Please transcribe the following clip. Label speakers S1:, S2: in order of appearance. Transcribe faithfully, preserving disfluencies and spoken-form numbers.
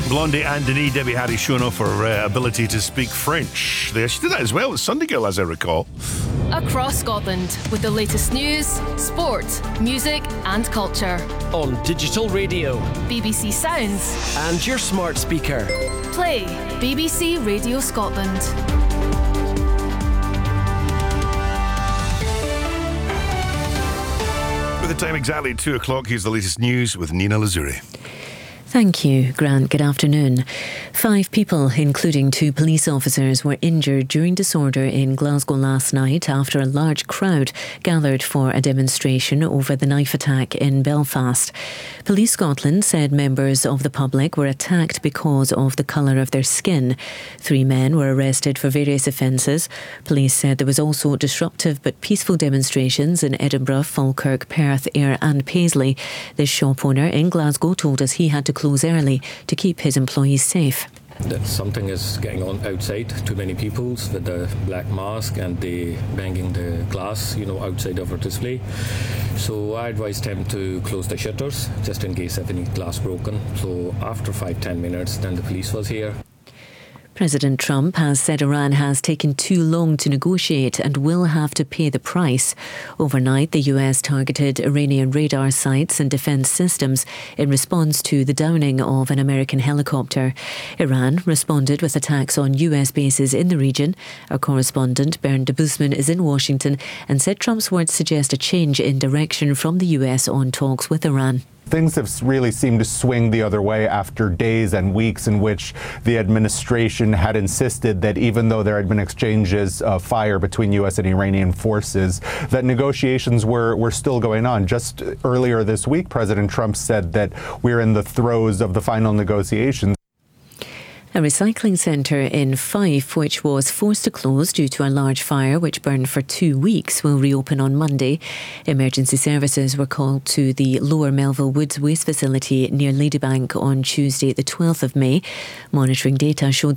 S1: Blondie and Denis, Debbie Harry showing off her uh, ability to speak French there. She did that as well with Sunday Girl, as I recall.
S2: Across Scotland with the latest news, sport, music and culture.
S3: On digital radio,
S2: B B C Sounds
S3: and your smart speaker.
S2: Play B B C Radio Scotland.
S1: With the time exactly two o'clock, here's the latest news with Nina Lazuri.
S4: Thank you, Grant. Good afternoon. Five people, including two police officers, were injured during disorder in Glasgow last night after a large crowd gathered for a demonstration over the knife attack in Belfast. Police Scotland said members of the public were attacked because of the colour of their skin. Three men were arrested for various offences. Police said there was also disruptive but peaceful demonstrations in Edinburgh, Falkirk, Perth, Ayr and Paisley. This shop owner in Glasgow told us he had to close early to keep his employees safe.
S5: That something is going on outside. Too many people with the black mask and they banging the glass, you know, outside of our display. So I advised him to close the shutters just in case of any glass broken. So after five ten minutes, then the police was here.
S4: President Trump has said Iran has taken too long to negotiate and will have to pay the price. Overnight, the U S targeted Iranian radar sites and defence systems in response to the downing of an American helicopter. Iran responded with attacks on U S bases in the region. Our correspondent Bernd de Boesman is in Washington and said Trump's words suggest a change in direction from the U S on talks with Iran.
S6: Things have really seemed to swing the other way after days and weeks in which the administration had insisted that even though there had been exchanges of fire between U S and Iranian forces, that negotiations were, were still going on. Just earlier this week, President Trump said that we're in the throes of the final negotiations.
S4: A recycling centre in Fife, which was forced to close due to a large fire which burned for two weeks, will reopen on Monday. Emergency services were called to the Lower Melville Woods waste facility near Ladybank on Tuesday, the twelfth of May. Monitoring data showed